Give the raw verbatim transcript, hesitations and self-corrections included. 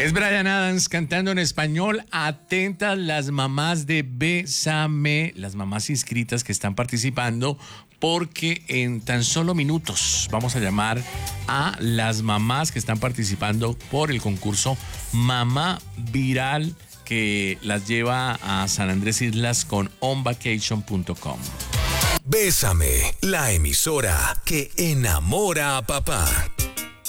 Es Bryan Adams cantando en español. Atentas las mamás de Bésame, las mamás inscritas que están participando, porque en tan solo minutos vamos a llamar a las mamás que están participando por el concurso Mamá Viral, que las lleva a San Andrés Islas con on vacation punto com. Bésame, la emisora que enamora a papá.